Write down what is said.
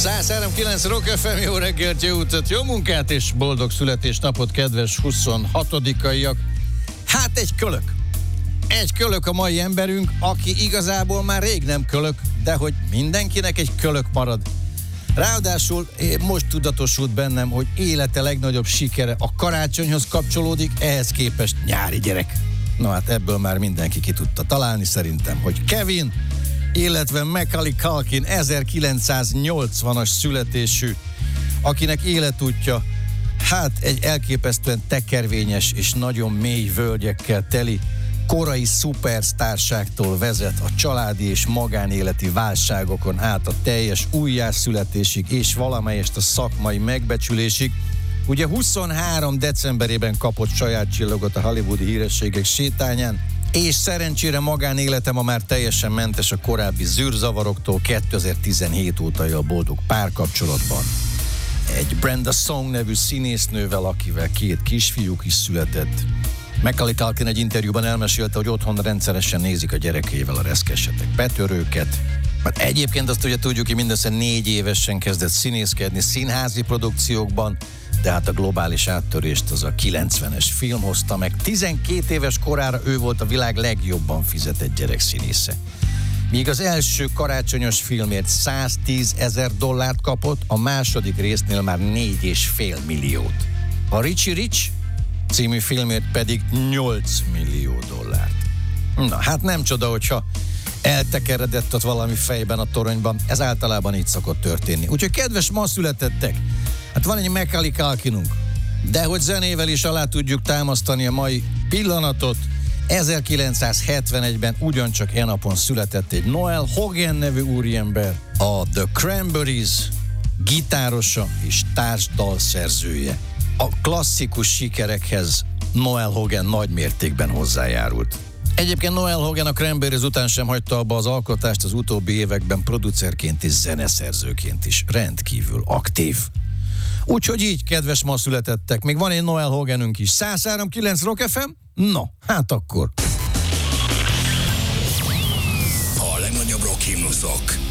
103.9 Rock FM, jó reggelt, jó utat, jó munkát és boldog születésnapot, kedves 26-aiak. Hát egy kölök a mai emberünk, aki igazából már rég nem kölök, de hogy mindenkinek egy kölök marad. Ráadásul most tudatosult bennem, hogy élete legnagyobb sikere a karácsonyhoz kapcsolódik, ehhez képest nyári gyerek. Na hát ebből már mindenki ki tudta találni szerintem, hogy Kevin, illetve Macaulay Culkin 1980-as születésű, akinek életútja hát egy elképesztően tekervényes és nagyon mély völgyekkel teli korai szupersztárságtól vezet a családi és magánéleti válságokon át a teljes újjászületésig és valamelyest a szakmai megbecsülésig. Ugye 23 decemberében kapott saját csillagot a hollywoodi hírességek sétányán, és szerencsére magánélete ma már teljesen mentes a korábbi zűrzavaroktól, 2017 óta él boldog párkapcsolatban. Egy Brenda Song nevű színésznővel, akivel 2 kisfiúk is született. Macaulay Culkin egy interjúban elmesélte, hogy otthon rendszeresen nézik a gyerekeivel a reszkesetek betörőket. Mert egyébként azt ugye tudjuk, hogy mindössze 4 évesen kezdett színészkedni színházi produkciókban, de hát a globális áttörést az a 90-es film hozta meg. 12 éves korára ő volt a világ legjobban fizetett gyerekszínésze. Míg az első karácsonyos filmért $110,000 kapott, a második résznél már $4,5 milliót. A Richie Rich című filmért pedig $8 millió. Na, hát nem csoda, hogyha eltekeredett ott valami fejben a toronyban, ez általában így szokott történni. Úgyhogy kedves ma születettek, hát van egy Macaulay Culkinunk, de hogy zenével is alá tudjuk támasztani a mai pillanatot, 1971-ben ugyancsak e napon született egy Noel Hogan nevű úriember, a The Cranberries gitárosa és társdalszerzője. A klasszikus sikerekhez Noel Hogan nagy mértékben hozzájárult. Egyébként Noel Hogan a Cranberries után sem hagyta abba az alkotást, az utóbbi években producerként és zeneszerzőként is rendkívül aktív. Úgyhogy így, kedves ma születettek, még van egy Noel Hoganünk is. 103.9 Rock FM? No, hát akkor. A legnagyobb rock himnuszok.